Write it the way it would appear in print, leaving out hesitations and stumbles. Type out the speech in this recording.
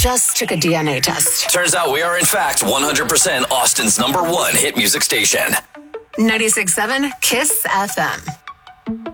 just took a DNA test. Turns out we are, in fact, 100% Austin's #1 hit music station. 96.7 KISS FM.